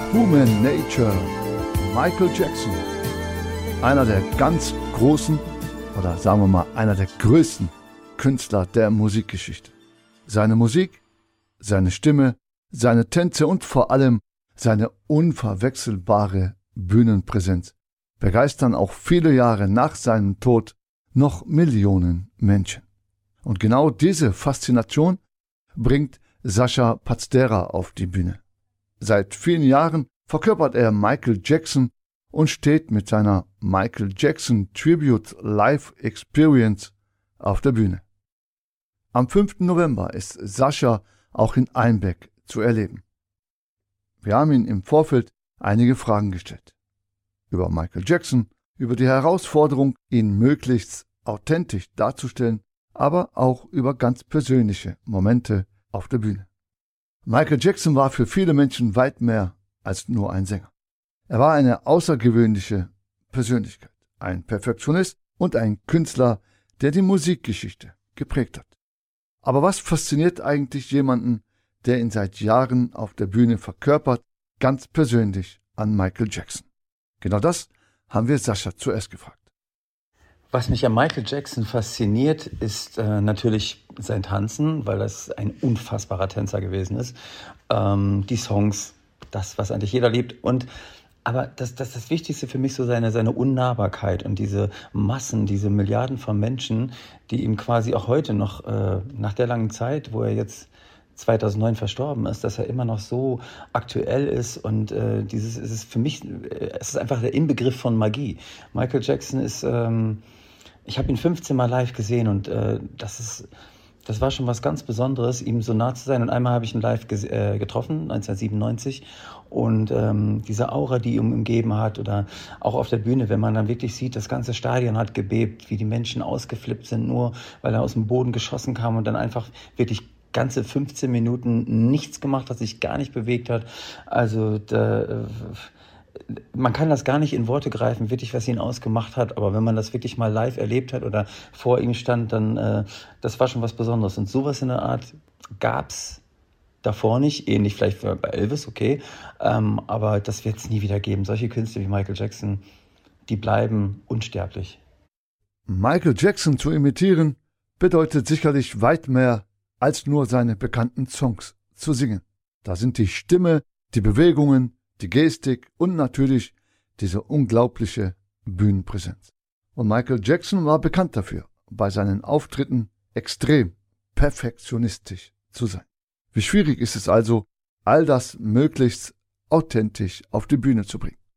Human Nature, Michael Jackson. Einer der ganz großen, oder sagen wir mal, einer der größten Künstler der Musikgeschichte. Seine Musik, seine Stimme, seine Tänze und vor allem seine unverwechselbare Bühnenpräsenz begeistern auch viele Jahre nach seinem Tod noch Millionen Menschen. Und genau diese Faszination bringt Sascha Pazdera auf die Bühne. Seit vielen Jahren verkörpert er Michael Jackson und steht mit seiner Michael Jackson Tribute Live Experience auf der Bühne. Am 5. November ist Sascha auch in Einbeck zu erleben. Wir haben ihn im Vorfeld einige Fragen gestellt. Über Michael Jackson, über die Herausforderung, ihn möglichst authentisch darzustellen, aber auch über ganz persönliche Momente auf der Bühne. Michael Jackson war für viele Menschen weit mehr als nur ein Sänger. Er war eine außergewöhnliche Persönlichkeit, ein Perfektionist und ein Künstler, der die Musikgeschichte geprägt hat. Aber was fasziniert eigentlich jemanden, der ihn seit Jahren auf der Bühne verkörpert, ganz persönlich an Michael Jackson? Genau das haben wir Sascha zuerst gefragt. Was mich an Michael Jackson fasziniert, ist natürlich sein Tanzen, weil das ein unfassbarer Tänzer gewesen ist. Die Songs, das, was eigentlich jeder liebt. Aber das Wichtigste für mich so seine Unnahbarkeit und diese Massen, diese Milliarden von Menschen, die ihm quasi auch heute noch, nach der langen Zeit, wo er jetzt 2009 verstorben ist, dass er immer noch so aktuell ist und es ist einfach der Inbegriff von Magie. Michael Jackson ist, ich habe ihn 15 Mal live gesehen und das war schon was ganz Besonderes, ihm so nah zu sein. Und einmal habe ich ihn live getroffen, 1997. Und diese Aura, die ihn umgeben hat, oder auch auf der Bühne, wenn man dann wirklich sieht, das ganze Stadion hat gebebt, wie die Menschen ausgeflippt sind, nur weil er aus dem Boden geschossen kam und dann einfach wirklich ganze 15 Minuten nichts gemacht hat, sich gar nicht bewegt hat. Also man kann das gar nicht in Worte greifen, wirklich, was ihn ausgemacht hat. Aber wenn man das wirklich mal live erlebt hat oder vor ihm stand, dann das war schon was Besonderes. Und sowas in der Art gab's davor nicht. Ähnlich vielleicht bei Elvis, okay. Aber das wird es nie wieder geben. Solche Künstler wie Michael Jackson, die bleiben unsterblich. Michael Jackson zu imitieren bedeutet sicherlich weit mehr als nur seine bekannten Songs zu singen. Da sind die Stimme, die Bewegungen, die Gestik und natürlich diese unglaubliche Bühnenpräsenz. Und Michael Jackson war bekannt dafür, bei seinen Auftritten extrem perfektionistisch zu sein. Wie schwierig ist es also, all das möglichst authentisch auf die Bühne zu bringen?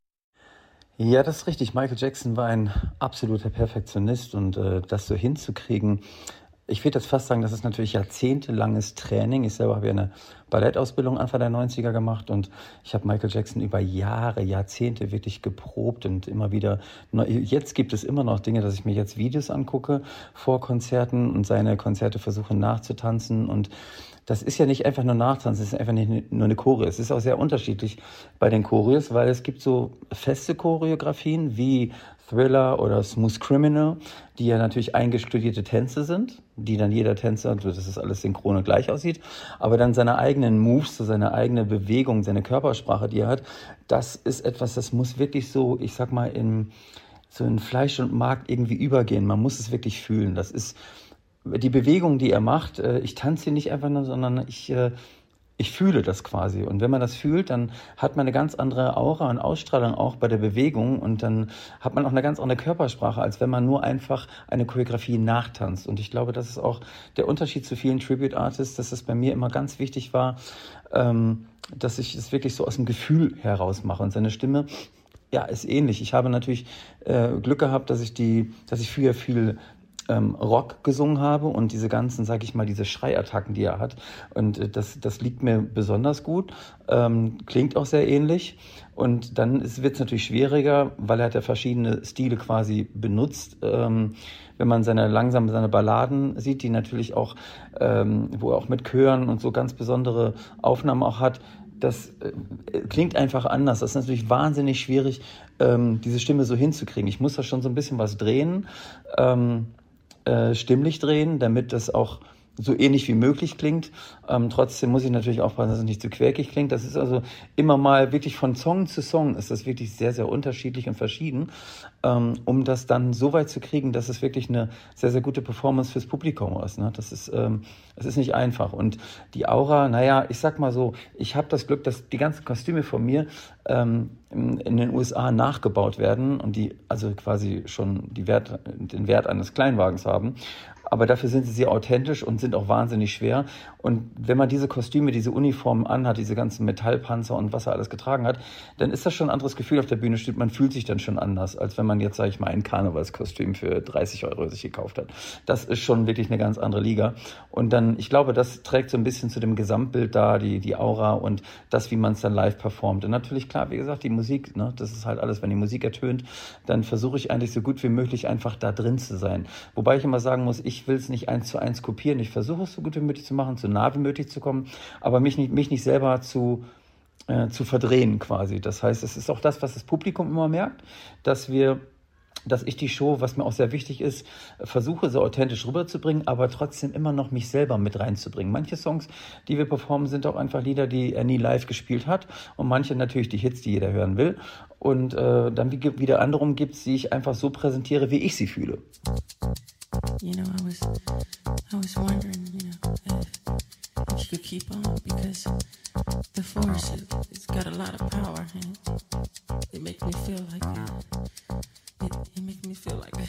Ja, das ist richtig. Michael Jackson war ein absoluter Perfektionist und das so hinzukriegen, ich würde jetzt fast sagen, das ist natürlich jahrzehntelanges Training. Ich selber habe ja eine Ballettausbildung Anfang der 90er gemacht und ich habe Michael Jackson über Jahre, Jahrzehnte wirklich geprobt und immer wieder, jetzt gibt es immer noch Dinge, dass ich mir jetzt Videos angucke vor Konzerten und seine Konzerte versuche nachzutanzen und das ist ja nicht einfach nur Nachtanzen, es ist einfach nicht nur eine Choreo. Es ist auch sehr unterschiedlich bei den Choreos, weil es gibt so feste Choreografien wie Thriller oder Smooth Criminal, die ja natürlich eingestudierte Tänze sind, die dann jeder Tänzer, dass es alles synchron gleich aussieht, aber dann seine eigenen Moves, so seine eigene Bewegung, seine Körpersprache, die er hat, das ist etwas, das muss wirklich so, ich sag mal, in Fleisch und Mark irgendwie übergehen. Man muss es wirklich fühlen. Das ist die Bewegung, die er macht. Ich tanze nicht einfach nur, sondern ich fühle das quasi. Und wenn man das fühlt, dann hat man eine ganz andere Aura und Ausstrahlung auch bei der Bewegung. Und dann hat man auch eine ganz andere Körpersprache, als wenn man nur einfach eine Choreografie nachtanzt. Und ich glaube, das ist auch der Unterschied zu vielen Tribute-Artists, dass es bei mir immer ganz wichtig war, dass ich es wirklich so aus dem Gefühl heraus mache. Und seine Stimme, ja, ist ähnlich. Ich habe natürlich Glück gehabt, dass ich früher viel Rock gesungen habe und diese ganzen, sag ich mal, diese Schreiattacken, die er hat. Und das liegt mir besonders gut, klingt auch sehr ähnlich. Und dann wird es natürlich schwieriger, weil er hat ja verschiedene Stile quasi benutzt. Wenn man seine Balladen sieht, die natürlich auch, wo er auch mit Chören und so ganz besondere Aufnahmen auch hat, das klingt einfach anders. Das ist natürlich wahnsinnig schwierig, diese Stimme so hinzukriegen. Ich muss da schon so ein bisschen was drehen, stimmlich drehen, damit das auch so ähnlich wie möglich klingt. Trotzdem muss ich natürlich aufpassen, dass es nicht zu quäkig klingt. Das ist also immer mal wirklich von Song zu Song ist das wirklich sehr, sehr unterschiedlich und verschieden, um das dann so weit zu kriegen, dass es wirklich eine sehr, sehr gute Performance fürs Publikum ist. Ne? Das ist nicht einfach. Und die Aura, naja, ich sag mal so, ich habe das Glück, dass die ganzen Kostüme von mir in den USA nachgebaut werden und die also quasi schon den Wert eines Kleinwagens haben. Aber dafür sind sie sehr authentisch und sind auch wahnsinnig schwer. Und wenn man diese Kostüme, diese Uniformen anhat, diese ganzen Metallpanzer und was er alles getragen hat, dann ist das schon ein anderes Gefühl auf der Bühne steht. Man fühlt sich dann schon anders, als wenn man jetzt, sage ich mal, ein Karnevalskostüm für 30 € sich gekauft hat. Das ist schon wirklich eine ganz andere Liga. Und dann, ich glaube, das trägt so ein bisschen zu dem Gesamtbild da, die Aura und das, wie man es dann live performt. Und natürlich, klar, wie gesagt, die Musik, ne, das ist halt alles, wenn die Musik ertönt, dann versuche ich eigentlich so gut wie möglich einfach da drin zu sein. Wobei ich immer sagen muss, ich will es nicht 1:1 kopieren. Ich versuche es so gut wie möglich zu machen, so nah wie möglich zu kommen, aber mich nicht selber zu verdrehen quasi. Das heißt, es ist auch das, was das Publikum immer merkt, dass ich die Show, was mir auch sehr wichtig ist, versuche so authentisch rüberzubringen, aber trotzdem immer noch mich selber mit reinzubringen. Manche Songs, die wir performen, sind auch einfach Lieder, die er nie live gespielt hat und manche natürlich die Hits, die jeder hören will. Und dann wieder andere gibt es, die ich einfach so präsentiere, wie ich sie fühle. You know, I was wondering, if you could keep on, because the force, it's got a lot of power, and it makes me feel like it makes me feel like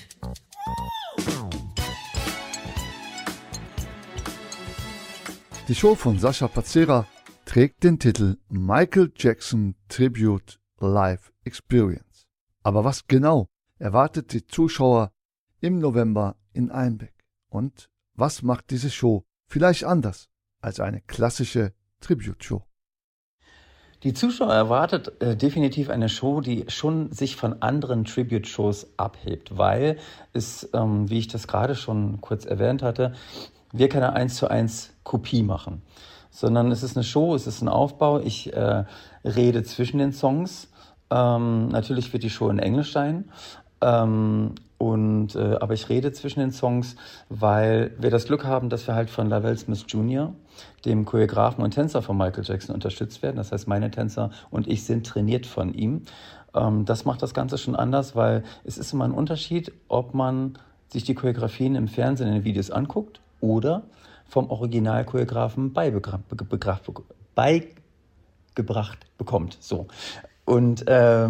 Die Show von Sascha Pazzera trägt den Titel Michael Jackson Tribute Live Experience. Aber was genau erwartet die Zuschauer im November in Einbeck? Und was macht diese Show vielleicht anders als eine klassische Tribute-Show? Die Zuschauer erwartet definitiv eine Show, die schon sich von anderen Tribute-Shows abhebt, weil es, wie ich das gerade schon kurz erwähnt hatte, wir keine 1:1 Kopie machen, sondern es ist eine Show, es ist ein Aufbau. Ich rede zwischen den Songs. Natürlich wird die Show in Englisch sein. Aber ich rede zwischen den Songs, weil wir das Glück haben, dass wir halt von Lavelle Smith Jr., dem Choreografen und Tänzer von Michael Jackson, unterstützt werden. Das heißt, meine Tänzer und ich sind trainiert von ihm. Das macht das Ganze schon anders, weil es ist immer ein Unterschied, ob man sich die Choreografien im Fernsehen in den Videos anguckt oder vom Original-Choreografen beigebracht bekommt. So. Und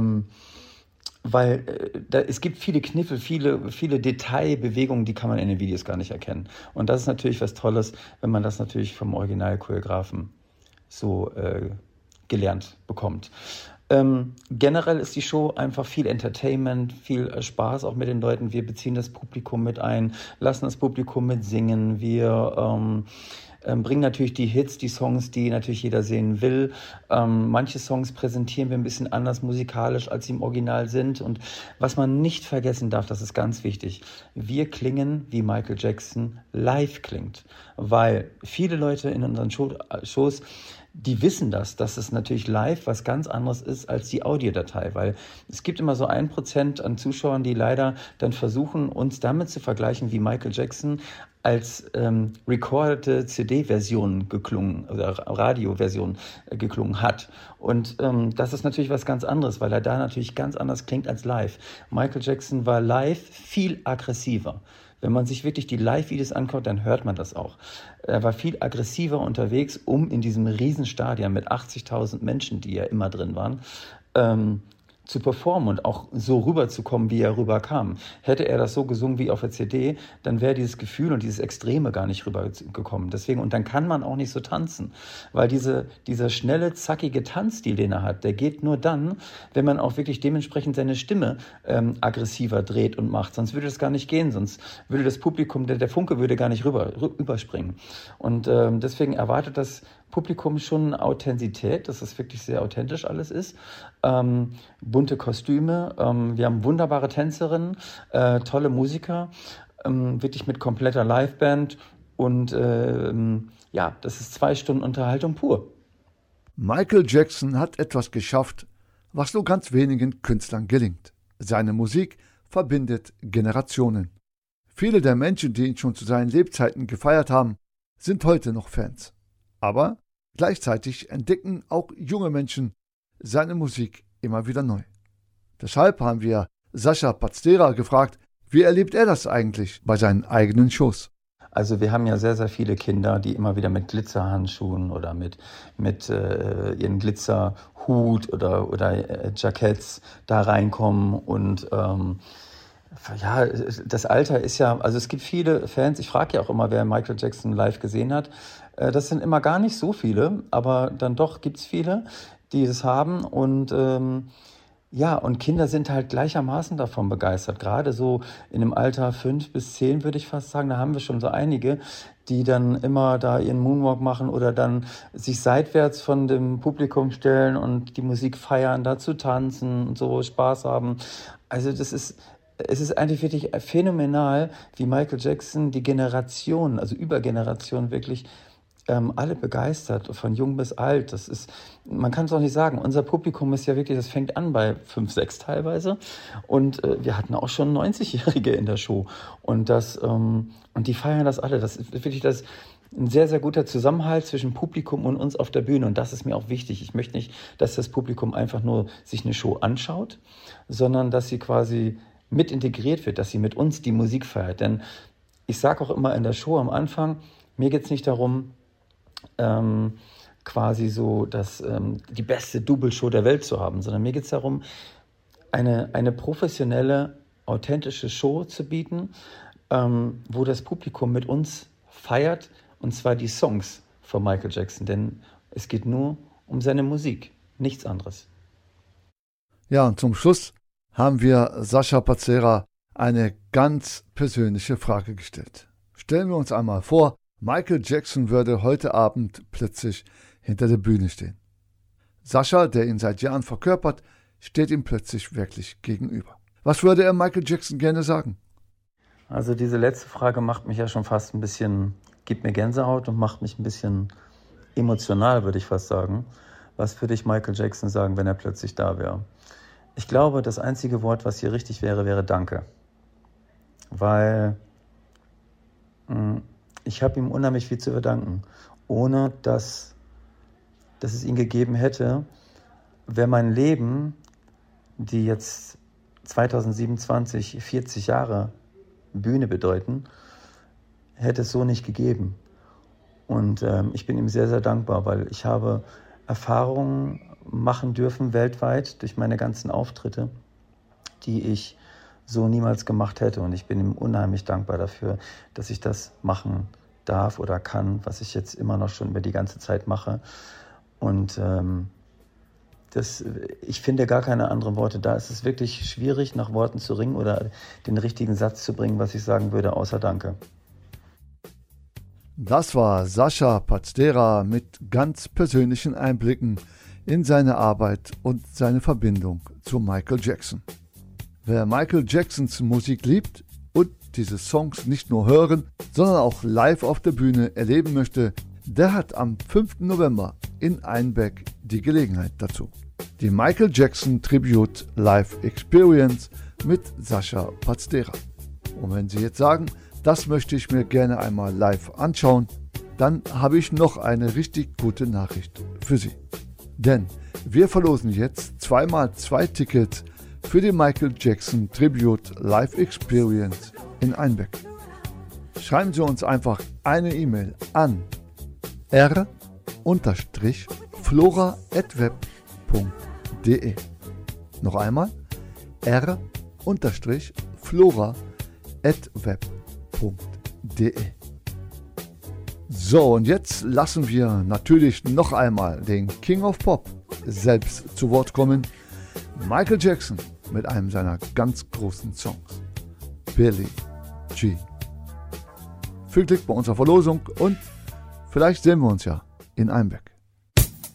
weil es gibt viele Kniffe, viele Detailbewegungen, die kann man in den Videos gar nicht erkennen. Und das ist natürlich was Tolles, wenn man das natürlich vom Original-Choreografen so gelernt bekommt. Generell ist die Show einfach viel Entertainment, viel Spaß auch mit den Leuten. Wir beziehen das Publikum mit ein, lassen das Publikum mit singen. Wir bringen natürlich die Hits, die Songs, die natürlich jeder sehen will. Manche Songs präsentieren wir ein bisschen anders musikalisch, als sie im Original sind. Und was man nicht vergessen darf, das ist ganz wichtig, wir klingen, wie Michael Jackson live klingt. Weil viele Leute in unseren Shows, die wissen dass es natürlich live was ganz anderes ist als die Audiodatei, weil es gibt immer so 1% an Zuschauern, die leider dann versuchen, uns damit zu vergleichen, wie Michael Jackson als recordete CD-Version geklungen oder Radio-Version geklungen hat. Und das ist natürlich was ganz anderes, weil er da natürlich ganz anders klingt als live. Michael Jackson war live viel aggressiver. Wenn man sich wirklich die Live-Videos anguckt, dann hört man das auch. Er war viel aggressiver unterwegs, um in diesem Riesenstadion mit 80.000 Menschen, die ja immer drin waren, zu performen und auch so rüberzukommen, wie er rüberkam. Hätte er das so gesungen wie auf der CD, dann wäre dieses Gefühl und dieses Extreme gar nicht rübergekommen. Deswegen, und dann kann man auch nicht so tanzen, weil dieser schnelle, zackige Tanzstil, den er hat, der geht nur dann, wenn man auch wirklich dementsprechend seine Stimme aggressiver dreht und macht. Sonst würde das gar nicht gehen, sonst würde das Publikum, der Funke würde gar nicht überspringen. Und deswegen erwartet das Publikum schon Authentizität, dass es wirklich sehr authentisch alles ist. Bunte Kostüme, wir haben wunderbare Tänzerinnen, tolle Musiker, wirklich mit kompletter Liveband und das ist 2 Stunden Unterhaltung pur. Michael Jackson hat etwas geschafft, was nur ganz wenigen Künstlern gelingt. Seine Musik verbindet Generationen. Viele der Menschen, die ihn schon zu seinen Lebzeiten gefeiert haben, sind heute noch Fans. Aber gleichzeitig entdecken auch junge Menschen seine Musik immer wieder neu. Deshalb haben wir Sascha Pastera gefragt, wie erlebt er das eigentlich bei seinen eigenen Shows? Also wir haben ja sehr, sehr viele Kinder, die immer wieder mit Glitzerhandschuhen oder mit ihren Glitzerhut oder Jacketts da reinkommen. Und ja, das Alter ist ja, also es gibt viele Fans, ich frage ja auch immer, wer Michael Jackson live gesehen hat. Das sind immer gar nicht so viele, aber dann doch gibt es viele, die es haben. Und ja, und Kinder sind halt gleichermaßen davon begeistert. Gerade so in dem Alter 5 bis 10 würde ich fast sagen, da haben wir schon so einige, die dann immer da ihren Moonwalk machen oder dann sich seitwärts von dem Publikum stellen und die Musik feiern, dazu tanzen und so Spaß haben. Also es ist eigentlich wirklich phänomenal, wie Michael Jackson die Generation, also über Generationen wirklich alle begeistert, von jung bis alt. Das ist, man kann es auch nicht sagen. Unser Publikum ist ja wirklich, das fängt an bei 5, 6 teilweise. Und wir hatten auch schon 90-Jährige in der Show. Und die feiern das alle. Das ist wirklich ein sehr, sehr guter Zusammenhalt zwischen Publikum und uns auf der Bühne. Und das ist mir auch wichtig. Ich möchte nicht, dass das Publikum einfach nur sich eine Show anschaut, sondern dass sie quasi mit integriert wird, dass sie mit uns die Musik feiert. Denn ich sage auch immer in der Show am Anfang, mir geht es nicht darum, quasi so die beste Double-Show der Welt zu haben, sondern mir geht es darum, eine professionelle, authentische Show zu bieten, wo das Publikum mit uns feiert, und zwar die Songs von Michael Jackson, denn es geht nur um seine Musik, nichts anderes. Ja, und zum Schluss haben wir Sascha Pastera eine ganz persönliche Frage gestellt. Stellen wir uns einmal vor, Michael Jackson würde heute Abend plötzlich hinter der Bühne stehen. Sascha, der ihn seit Jahren verkörpert, steht ihm plötzlich wirklich gegenüber. Was würde er Michael Jackson gerne sagen? Also diese letzte Frage macht mich ja schon fast ein bisschen, gibt mir Gänsehaut und macht mich ein bisschen emotional, würde ich fast sagen. Was würde ich Michael Jackson sagen, wenn er plötzlich da wäre? Ich glaube, das einzige Wort, was hier richtig wäre, wäre Danke. Weil ich habe ihm unheimlich viel zu verdanken. Ohne dass es ihn gegeben hätte, wäre mein Leben, die jetzt 2027 40 Jahre Bühne bedeuten, hätte es so nicht gegeben. Und ich bin ihm sehr, sehr dankbar, weil ich habe Erfahrungen machen dürfen weltweit durch meine ganzen Auftritte, die ich so niemals gemacht hätte. Und ich bin ihm unheimlich dankbar dafür, dass ich das machen darf oder kann, was ich jetzt immer noch schon über die ganze Zeit mache. Und ich finde gar keine anderen Worte. Da ist es wirklich schwierig, nach Worten zu ringen oder den richtigen Satz zu bringen, was ich sagen würde, außer Danke. Das war Sascha Pastera mit ganz persönlichen Einblicken in seine Arbeit und seine Verbindung zu Michael Jackson. Wer Michael Jacksons Musik liebt und diese Songs nicht nur hören, sondern auch live auf der Bühne erleben möchte, der hat am 5. November in Einbeck die Gelegenheit dazu. Die Michael Jackson Tribute Live Experience mit Sascha Pastera. Und wenn Sie jetzt sagen, das möchte ich mir gerne einmal live anschauen, dann habe ich noch eine richtig gute Nachricht für Sie. Denn wir verlosen jetzt 2x2 Tickets für die Michael Jackson Tribute Live Experience in Einbeck. Schreiben Sie uns einfach eine E-Mail an r-flora@web.de. Noch einmal r-flora@web.de. So, und jetzt lassen wir natürlich noch einmal den King of Pop selbst zu Wort kommen. Michael Jackson mit einem seiner ganz großen Songs, Billie Jean. Viel Glück bei unserer Verlosung und vielleicht sehen wir uns ja in Einbeck.